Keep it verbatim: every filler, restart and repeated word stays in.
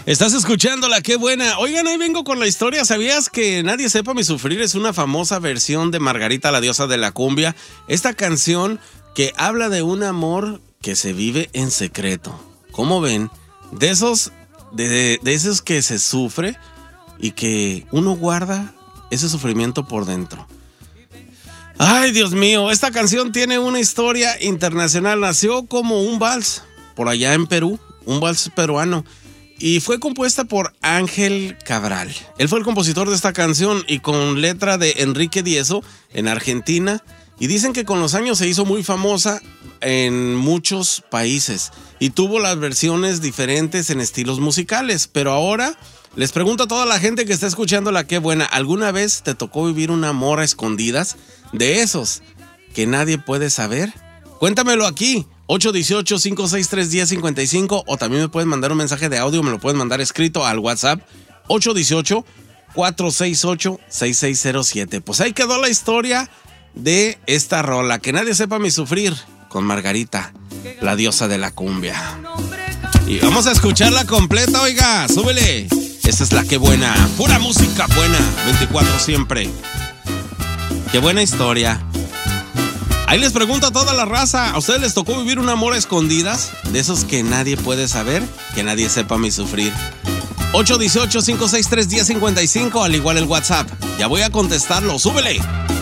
Estás escuchándola, qué buena. Oigan, ahí vengo con la historia. ¿Sabías que Nadie Sepa Mi Sufrir es una famosa versión de Margarita, la diosa de la cumbia? Esta canción que habla de un amor que se vive en secreto. ¿Cómo ven? De esos, de, de esos que se sufre y que uno guarda ese sufrimiento por dentro. Ay, Dios mío, esta canción tiene una historia internacional. Nació como un vals por allá en Perú, un vals peruano, y fue compuesta por Ángel Cabral. Él fue el compositor de esta canción y con letra de Enrique Dieso en Argentina. Y dicen que con los años se hizo muy famosa en muchos países y tuvo las versiones diferentes en estilos musicales. Pero ahora les pregunto a toda la gente que está escuchando la qué buena, ¿alguna vez te tocó vivir un amor a escondidas de esos que nadie puede saber? Cuéntamelo aquí, ocho uno ocho, cinco seis tres, uno cero cinco cinco, o también me puedes mandar un mensaje de audio, me lo puedes mandar escrito al WhatsApp ocho uno ocho, cuatro seis ocho, seis seis cero siete. Pues ahí quedó la historia de esta rola, Que Nadie Sepa Mi Sufrir, con Margarita, la diosa de la cumbia. Y vamos a escucharla completa, oiga, súbele. Esta es la que buena, pura música buena, veinticuatro siempre. Qué buena historia. Ahí les pregunto a toda la raza, ¿a ustedes les tocó vivir un amor a escondidas? De esos que nadie puede saber, que nadie sepa mi sufrir. ocho uno ocho, cinco seis tres, uno cero cinco cinco, al igual el WhatsApp. Ya voy a contestarlo, súbele.